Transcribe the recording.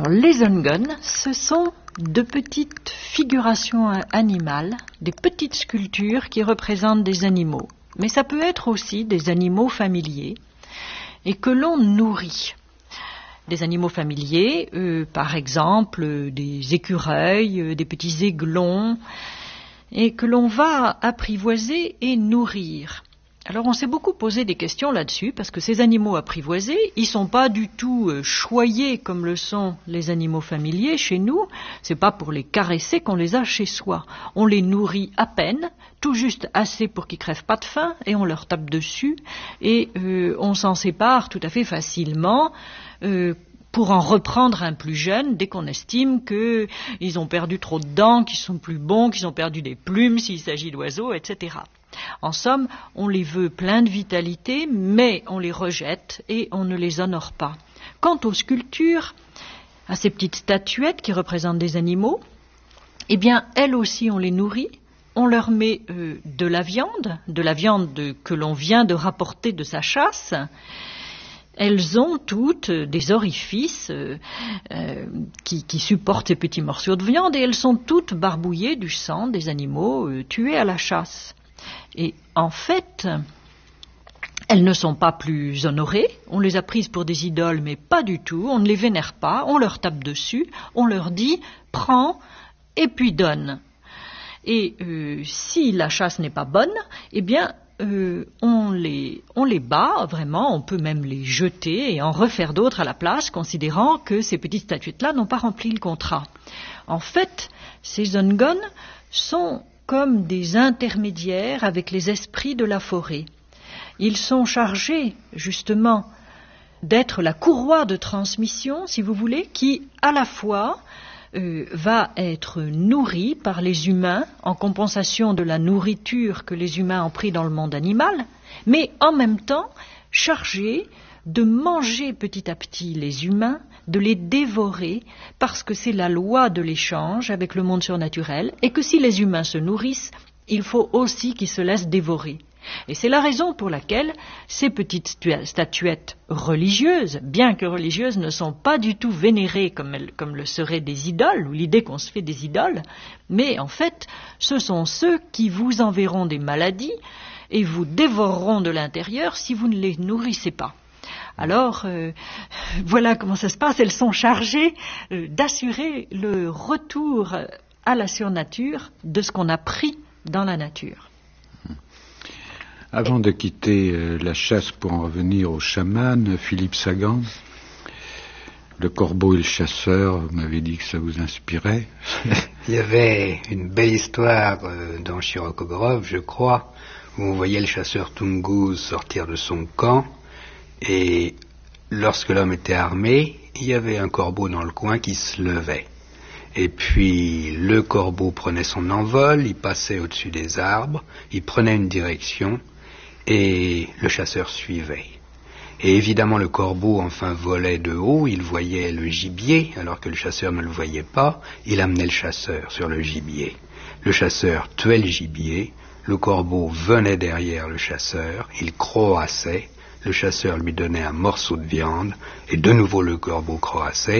Alors, les onguns, ce sont de petites figurations animales, des petites sculptures qui représentent des animaux. Mais ça peut être aussi des animaux familiers et que l'on nourrit. Des animaux familiers, par exemple des écureuils, des petits aiglons, et que l'on va apprivoiser et nourrir. Alors on s'est beaucoup posé des questions là-dessus, parce que ces animaux apprivoisés, ils ne sont pas du tout choyés comme le sont les animaux familiers chez nous. C'est pas pour les caresser qu'on les a chez soi. On les nourrit à peine, tout juste assez pour qu'ils crèvent pas de faim, et on leur tape dessus, et on s'en sépare tout à fait facilement, pour en reprendre un plus jeune dès qu'on estime qu'ils ont perdu trop de dents, qu'ils sont plus bons, qu'ils ont perdu des plumes s'il s'agit d'oiseaux, etc. En somme, on les veut pleins de vitalité, mais on les rejette et on ne les honore pas. Quant aux sculptures, à ces petites statuettes qui représentent des animaux, eh bien, elles aussi, on les nourrit. On leur met de la viande que l'on vient de rapporter de sa chasse. Elles ont toutes des orifices qui supportent ces petits morceaux de viande, et elles sont toutes barbouillées du sang des animaux tués à la chasse. Et en fait, elles ne sont pas plus honorées. On les a prises pour des idoles, mais pas du tout. On ne les vénère pas, on leur tape dessus, on leur dit « prends et puis donne ». Et si la chasse n'est pas bonne, eh bien, on les bat, vraiment, on peut même les jeter et en refaire d'autres à la place, considérant que ces petites statuettes-là n'ont pas rempli le contrat. En fait, ces onguns sont comme des intermédiaires avec les esprits de la forêt. Ils sont chargés, justement, d'être la courroie de transmission, si vous voulez, qui, à la fois, va être nourrie par les humains en compensation de la nourriture que les humains ont pris dans le monde animal, mais en même temps chargée de manger petit à petit les humains, de les dévorer, parce que c'est la loi de l'échange avec le monde surnaturel, et que si les humains se nourrissent, il faut aussi qu'ils se laissent dévorer. Et c'est la raison pour laquelle ces petites statuettes religieuses, bien que religieuses, ne sont pas du tout vénérées comme le seraient des idoles, ou l'idée qu'on se fait des idoles, mais en fait, ce sont ceux qui vous enverront des maladies et vous dévoreront de l'intérieur si vous ne les nourrissez pas. Alors, voilà comment ça se passe. Elles sont chargées d'assurer le retour à la surnature de ce qu'on a pris dans la nature. Avant de quitter la chasse pour en revenir au chaman, Philippe Sagan, le corbeau et le chasseur, vous m'avez dit que ça vous inspirait. Il y avait une belle histoire dans Shirokogorov, je crois, où on voyait le chasseur Tungus sortir de son camp, et lorsque l'homme était armé, il y avait un corbeau dans le coin qui se levait. Et puis le corbeau prenait son envol, il passait au-dessus des arbres, il prenait une direction, et le chasseur suivait. Et évidemment le corbeau enfin volait de haut, il voyait le gibier, alors que le chasseur ne le voyait pas, il amenait le chasseur sur le gibier. Le chasseur tuait le gibier, le corbeau venait derrière le chasseur, il croassait, le chasseur lui donnait un morceau de viande, et de nouveau le corbeau croassait,